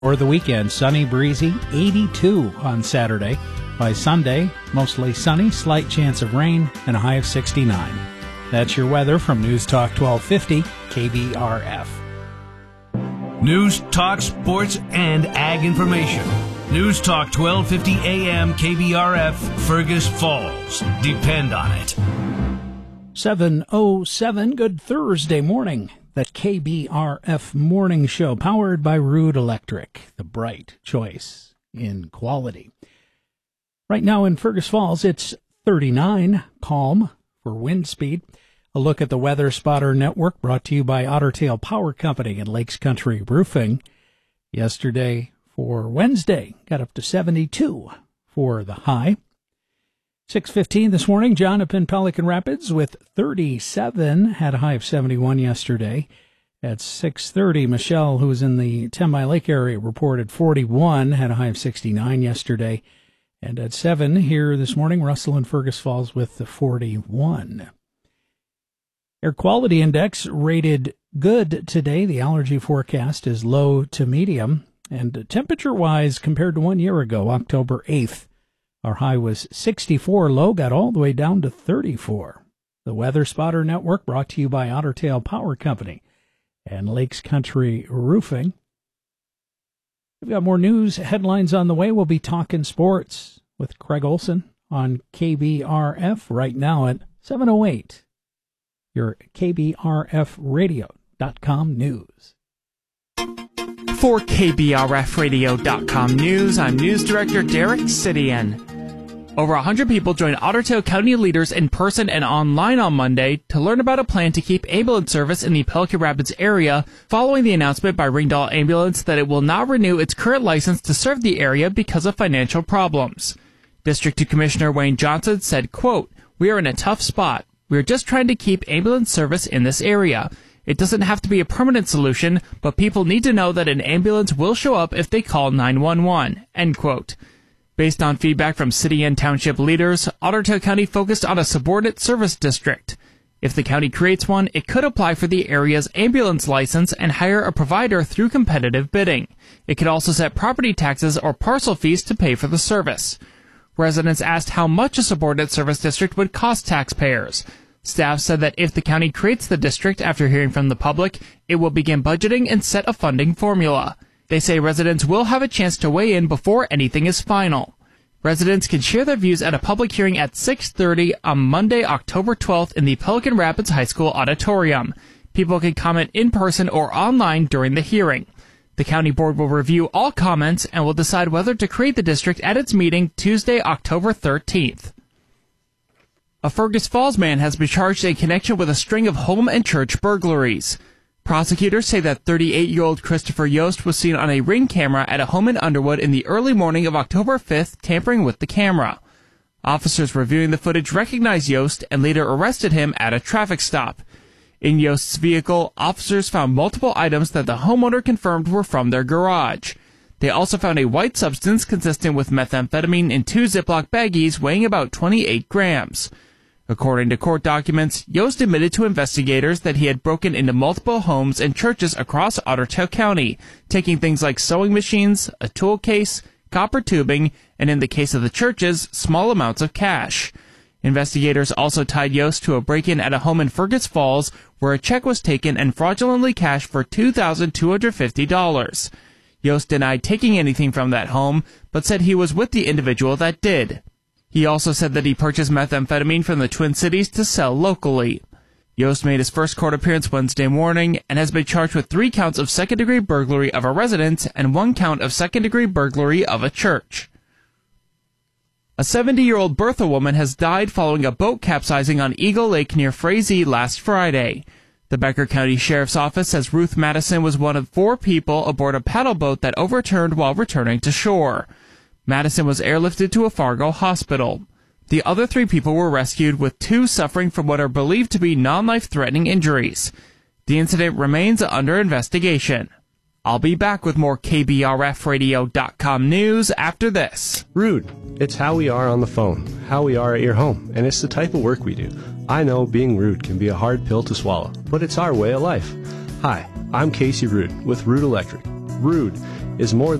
For the weekend, sunny, breezy, 82 on Saturday. By Sunday, mostly sunny, slight chance of rain, and a high of 69. That's your weather from News Talk 1250, KBRF. News, talk, sports, and ag information. News Talk 1250 AM, KBRF, Fergus Falls. Depend on it. 7:07, good Thursday morning. The KBRF Morning Show, powered by Ruud Electric, the bright choice in quality. Right now in Fergus Falls, it's 39, calm for wind speed. A look at the Weather Spotter Network, brought to you by Otter Tail Power Company and Lakes Country Roofing. Yesterday for Wednesday, got up to 72 for the high. 6:15 this morning, John up in Pelican Rapids with 37, had a high of 71 yesterday. At 6:30, Michelle, who was in the 10 Mile Lake area, reported 41, had a high of 69 yesterday. And at 7 here this morning, Russell and Fergus Falls with the 41. Air quality index rated good today. The allergy forecast is low to medium. And temperature-wise, compared to 1 year ago, October 8th, our high was 64, low got all the way down to 34. The Weather Spotter Network, brought to you by Otter Tail Power Company and Lakes Country Roofing. We've got more news headlines on the way. We'll be talking sports with Craig Olson on KBRF right now at 7:08. Your KBRFradio.com news. For KBRFradio.com News, I'm News Director Derek Sidian. Over 100 people joined Otter Tail County leaders in person and online on Monday to learn about a plan to keep ambulance service in the Pelican Rapids area following the announcement by Ringdahl Ambulance that it will not renew its current license to serve the area because of financial problems. District 2 Commissioner Wayne Johnson said, quote, "We are in a tough spot. We are just trying to keep ambulance service in this area. It doesn't have to be a permanent solution, but people need to know that an ambulance will show up if they call 911, end quote. Based on feedback from city and township leaders, Otter Tail County focused on a subordinate service district. If the county creates one, it could apply for the area's ambulance license and hire a provider through competitive bidding. It could also set property taxes or parcel fees to pay for the service. Residents asked how much a subordinate service district would cost taxpayers. Staff said that if the county creates the district after hearing from the public, it will begin budgeting and set a funding formula. They say residents will have a chance to weigh in before anything is final. Residents can share their views at a public hearing at 6:30 on Monday, October 12th in the Pelican Rapids High School auditorium. People can comment in person or online during the hearing. The county board will review all comments and will decide whether to create the district at its meeting Tuesday, October 13th. A Fergus Falls man has been charged in connection with a string of home and church burglaries. Prosecutors say that 38-year-old Christopher Yost was seen on a Ring camera at a home in Underwood in the early morning of October 5th, tampering with the camera. Officers reviewing the footage recognized Yost and later arrested him at a traffic stop. In Yost's vehicle, officers found multiple items that the homeowner confirmed were from their garage. They also found a white substance consistent with methamphetamine in 2 Ziploc baggies weighing about 28 grams. According to court documents, Yost admitted to investigators that he had broken into multiple homes and churches across Otter Tail County, taking things like sewing machines, a tool case, copper tubing, and in the case of the churches, small amounts of cash. Investigators also tied Yost to a break-in at a home in Fergus Falls where a check was taken and fraudulently cashed for $2,250. Yost denied taking anything from that home, but said he was with the individual that did. He also said that he purchased methamphetamine from the Twin Cities to sell locally. Yost made his first court appearance Wednesday morning and has been charged with 3 counts of second-degree burglary of a residence and 1 count of second-degree burglary of a church. A 70-year-old Bertha woman has died following a boat capsizing on Eagle Lake near Frazee last Friday. The Becker County Sheriff's Office says Ruth Madison was one of 4 people aboard a paddle boat that overturned while returning to shore. Madison was airlifted to a Fargo hospital. The other 3 people were rescued, with 2 suffering from what are believed to be non-life-threatening injuries. The incident remains under investigation. I'll be back with more KBRFradio.com news after this. Ruud. It's how we are on the phone, how we are at your home, and it's the type of work we do. I know being rude can be a hard pill to swallow, but it's our way of life. Hi, I'm Casey Ruud with Ruud Electric. Ruud is more